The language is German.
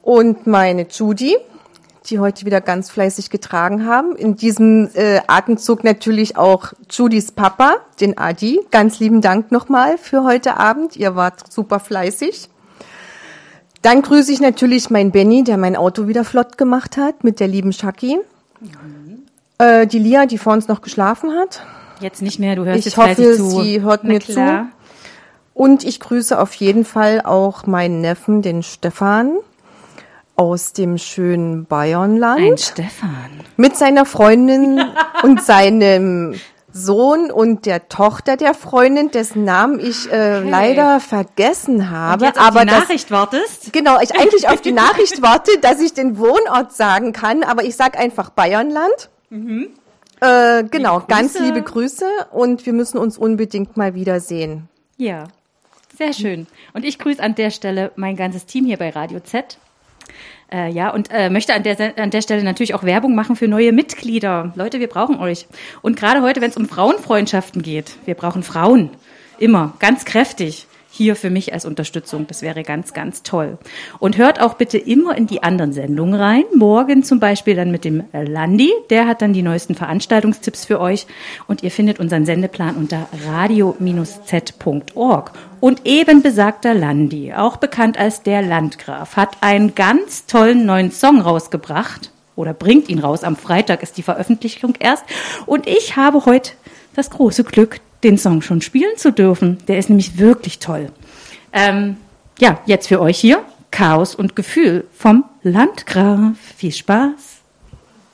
und meine Judy, die heute wieder ganz fleißig getragen haben. In diesem Atemzug natürlich auch Judys Papa, den Adi. Ganz lieben Dank nochmal für heute Abend. Ihr wart super fleißig. Dann grüße ich natürlich meinen Benny, der mein Auto wieder flott gemacht hat, mit der lieben Shaki. Die Lia, die vor uns noch geschlafen hat. Jetzt nicht mehr, du hörst jetzt fleißig zu. Ich hoffe, sie hört mir zu. Und ich grüße auf jeden Fall auch meinen Neffen, den Stefan, aus dem schönen Bayernland. Ein Stefan. Mit seiner Freundin und seinem Sohn und der Tochter der Freundin, dessen Namen ich leider vergessen habe. Und jetzt auf die Nachricht wartest? Genau, ich eigentlich auf die Nachricht warte, dass ich den Wohnort sagen kann, aber ich sag einfach Bayernland. Genau, ganz liebe Grüße und wir müssen uns unbedingt mal wiedersehen. Ja, sehr schön. Und ich grüße an der Stelle mein ganzes Team hier bei Radio Z. Möchte an der Stelle natürlich auch Werbung machen für neue Mitglieder. Leute, wir brauchen euch. Und gerade heute, wenn es um Frauenfreundschaften geht, wir brauchen Frauen. Immer, ganz kräftig. Hier für mich als Unterstützung. Das wäre ganz, ganz toll. Und hört auch bitte immer in die anderen Sendungen rein. Morgen zum Beispiel dann mit dem Landi. Der hat dann die neuesten Veranstaltungstipps für euch. Und ihr findet unseren Sendeplan unter radio-z.org. Und eben besagter Landi, auch bekannt als der Landgraf, hat einen ganz tollen neuen Song rausgebracht. Oder bringt ihn raus. Am Freitag ist die Veröffentlichung erst. Und ich habe heute das große Glück, den Song schon spielen zu dürfen. Der ist nämlich wirklich toll. Jetzt für euch hier Chaos und Gefühl vom Landgraf. Viel Spaß.